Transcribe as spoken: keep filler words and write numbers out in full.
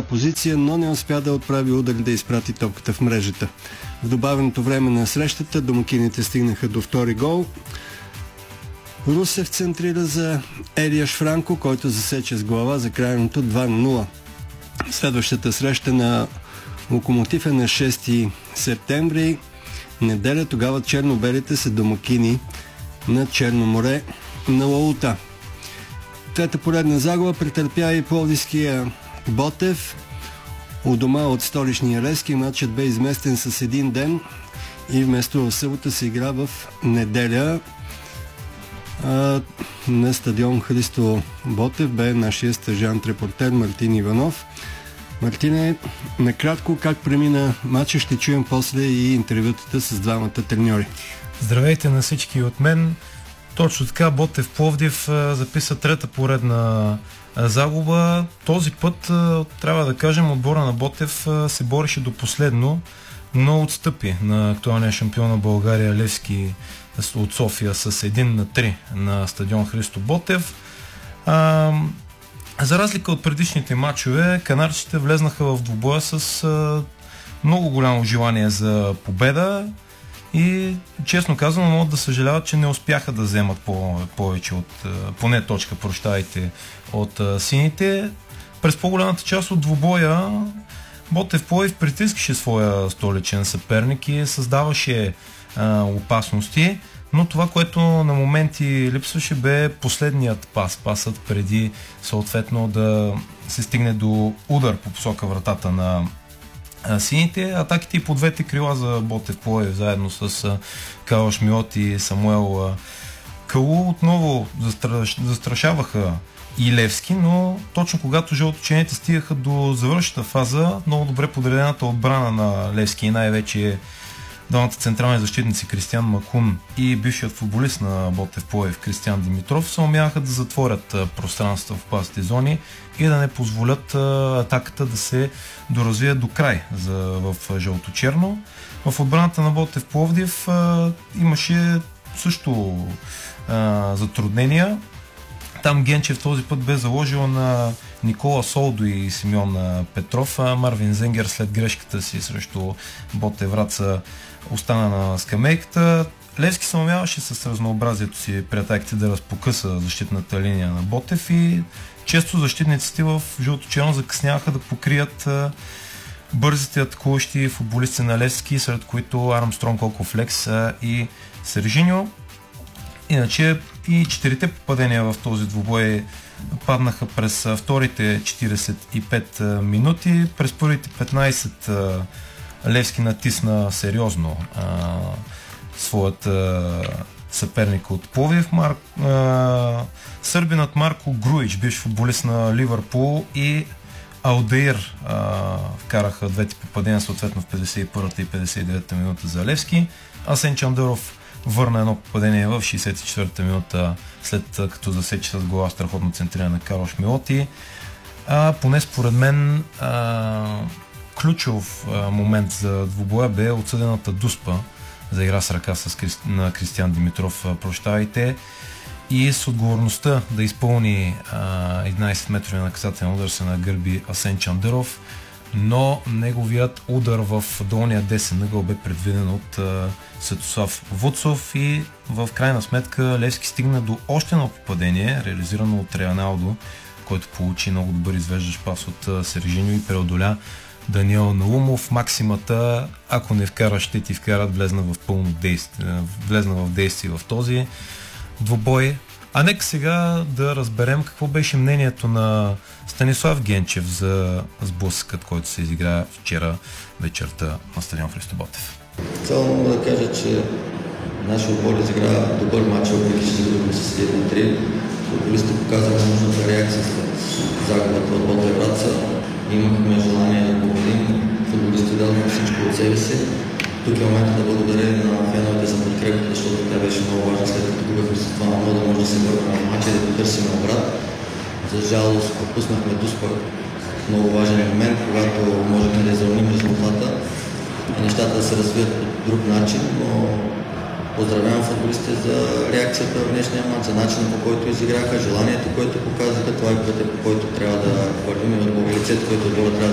позиция, но не успя да отправи удар да изпрати топката в мрежата. В добавеното време на срещата домакините стигнаха до втори гол. Русев центрира за Елиаш Франко, който засече с глава за крайното два на нула. Следващата среща на Локомотив е на шести септември. Неделя, тогава черно-белите са домакини на Черно море на Лаута. Трета поредна загуба претърпя и пловдивския Ботев. У дома от столичния Левски матчът бе изместен с един ден и вместо в събота се игра в неделя. А, на стадион Христо Ботев бе нашия стажант репортер Мартин Иванов. Мартине, накратко как премина матча, ще чуем после и интервютата с двамата треньори. Здравейте на всички от мен. Точно така, Ботев Пловдив записа трета поредна загуба. Този път, трябва да кажем, отбора на Ботев се бореше до последно, но отстъпи на актуалния шампион на България Левски от София с един на три на стадион Христо Ботев. А, за разлика от предишните матчове, канарчите влезнаха в двубоя с а, много голямо желание за победа и честно казано могат да съжаляват, че не успяха да вземат по, повече от, поне точка, прощайте, от а, сините. През по-голямата част от двубоя Ботев Пловдив притискаше своя столичен съперник и създаваше а, опасности, но това, което на моменти липсваше, бе последният пас, пасът преди съответно да се стигне до удар по посока вратата на а, сините. Атаките и по двете крила за Ботев Пловдив заедно с а, Калаш Миот и Самуел а, Калу отново застраш, застрашаваха и Левски, но точно когато жълточените стигаха до завършната фаза, много добре подредената отбрана на Левски и най-вече двамата централни защитници Кристиан Макун и бившият футболист на Ботев Пловдив Кристиан Димитров се умяха да затворят пространства в пасните зони и да не позволят атаката да се доразвие до край за, в жълто-черно. В отбраната на Ботев Пловдив а, имаше също а, затруднения. Там Генчев този път бе заложил на Никола Солдо и Симеон Петров. Марвин Зенгер след грешката си срещу Ботев Враца остана на скамейката. Левски се умяваше с разнообразието си при атаките да разпокъса защитната линия на Ботев и често защитниците в жълто-черно закъсняваха да покрият бързите атакуващи футболисти на Левски, сред които Армстронг, Окофлекс и Сержиньо. Иначе и четирите попадения в този двубой паднаха през вторите четиридесет и пет минути. През първите петнайсет Левски натисна сериозно а, своят а, съперник от Пловдив. Мар... А, сърбинът Марко Груич, бивш футболист на Ливърпул, и Алдеир а, вкараха двете попадения съответно в петдесет и първата и петдесет и девета минута за Левски. Асен Чандъров върна едно попадение в шейсет и четвъртата минута, след като засече с глава страхотно центриране на Карлош Милоти. А, поне според мен а, ключов а, момент за двубоя бе отсъдената дуспа за игра с ръка с Кри... на Кристиан Димитров, прощавайте, и с отговорността да изпълни а, единайсет метровия наказателен удар се нагърби Асен Чандъров, но неговият удар в долния десен ъгъл бе предвиден от а, Светослав Вуцов и в крайна сметка Левски стигна до още едно попадение, реализирано от Реаналдо, който получи много добър извеждащ пас от а, Сержиньо и преодоля Даниел Наумов. Максимата, ако не вкараш, ще ти вкарат, влезна в пълно действие, влезна в действие в този двубой. А нека сега да разберем какво беше мнението на Станислав Генчев за сблъсъкът, който се изигра вчера вечерта на стадион Христо Ботев. Цяло мога да кажа, че нашия отбор изигра добър матч, въпреки че загубихме с един на три. Футболистите показаха нужната реакция след загубата от Ботев Враца. Имахме желание да победим. Футболистите дадоха всичко от себе си. Тук е момента да благодаря на феновете за подкрепата, защото тя беше много важна, след като губихме с това на да може да се върнем в матча и да потърсим обрат. За жалост пропуснахме дуспа, много важен момент, когато можехме да изравним резултата и нещата да се развият по друг начин, но поздравявам футболистите за реакцията в днешния матч, за начина, по който изиграха, желанието, което показаха. Това е пътя, по който трябва да вървим, и лицето, което отбора трябва